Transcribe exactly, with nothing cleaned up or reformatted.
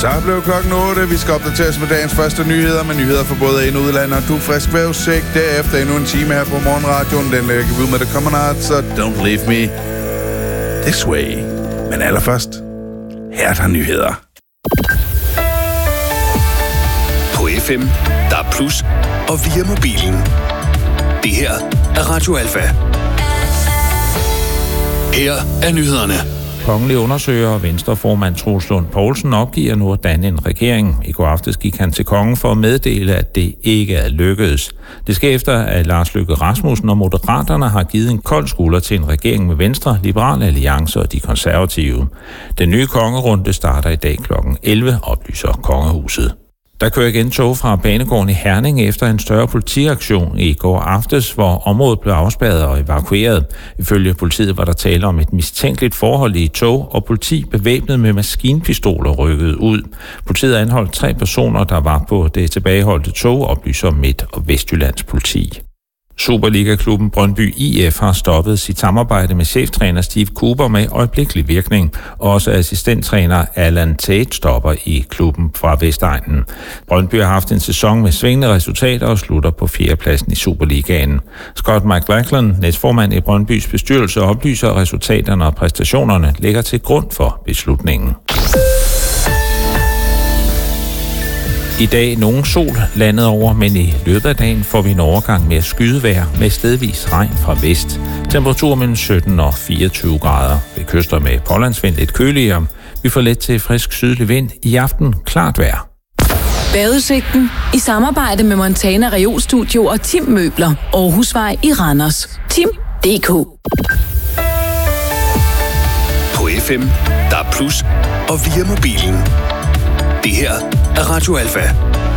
Så blev klokken otte. Vi skal opdateres med dagens første nyheder, med nyheder for både ind- og udland, og du er frisk vævsigt. Derefter endnu en time her på Morgenradioen. Den lægger vi ud med The Common Arts, så don't leave me this way. Men allerførst, her er der nyheder. På F M, der er plus, og via mobilen. Det her er Radio Alfa. Her er nyhederne. Kongelig undersøger og Venstreformand Troels Lund Poulsen opgiver nu at danne en regering. I går aftes gik han til kongen for at meddele, at det ikke er lykkedes. Det sker efter, at Lars Løkke Rasmussen og Moderaterne har givet en kold skulder til en regering med Venstre, Liberal Alliance og de konservative. Den nye kongerunde starter i dag klokken elleve, oplyser kongehuset. Der kører igen tog fra banegården i Herning efter en større politiaktion i går aftes, hvor området blev afspærret og evakueret. Ifølge politiet var der tale om et mistænkeligt forhold i et tog, og politi bevæbnet med maskinpistoler rykkede ud. Politiet anholdt tre personer, der var på det tilbageholdte tog, oplyser Midt- og Vestjyllands politi. Superliga-klubben Brøndby I F har stoppet sit samarbejde med cheftræner Steve Cooper med øjeblikkelig virkning. Også assistenttræner Alan Tate stopper i klubben fra Vestegnen. Brøndby har haft en sæson med svingende resultater og slutter på fjerdepladsen i Superligaen. Scott McLachlan, næstformand i Brøndbys bestyrelse, oplyser, at resultaterne og præstationerne ligger til grund for beslutningen. I dag nogen sol landet over, men i løbet af dagen får vi en overgang med skydevejr med stedvis regn fra vest. Temperatur mellem sytten og fireogtyve grader. Ved kyster med pålandsvind lidt køligere. Vi får let til frisk sydlig vind. I aften klart vejr. Badeudsigten i samarbejde med Montana Reolstudio og Tim Møbler. Aarhusvej i Randers. Tim punktum d k. På F M, der er plus, og via mobilen. Det her er Radio Alfa.